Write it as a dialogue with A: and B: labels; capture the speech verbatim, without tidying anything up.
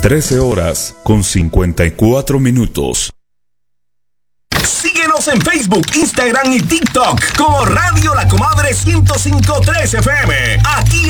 A: trece horas con cincuenta y cuatro minutos.
B: Síguenos en Facebook, Instagram y TikTok como Radio La Comadre ciento cinco punto tres F M. Aquí